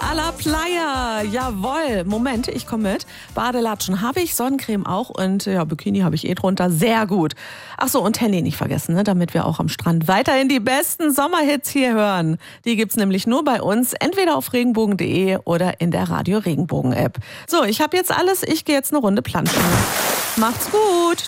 a la Playa. Jawohl. Moment, ich komme mit. Badelatschen habe ich, Sonnencreme auch und ja, Bikini habe ich drunter. Sehr gut. Ach so, und Handy nicht vergessen, ne, damit wir auch am Strand weiterhin die besten Sommerhits hier hören. Die gibt's nämlich nur bei uns, entweder auf regenbogen.de oder in der Radio Regenbogen App. So, ich habe jetzt alles. Ich gehe jetzt eine Runde planschen. Macht's gut.